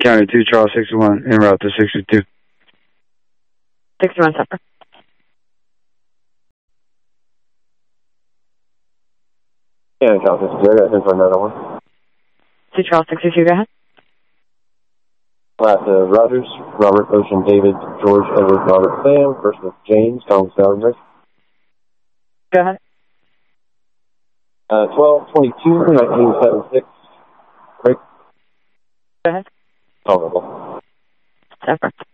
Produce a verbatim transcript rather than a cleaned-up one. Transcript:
County two, Charles sixty-one, en route to sixty-two. sixty-one, separate. Yeah, Charles sixty-two, I got in for another one. two, Charles sixty-two, go ahead. Last uh, Rogers, Robert, Ocean, David, George, Edward, Robert, Sam, first with James, Tom, Salvador. Go ahead. Uh, twelve twenty-two, nineteen seventy-six. Break. Go ahead. Tolerable. Separate.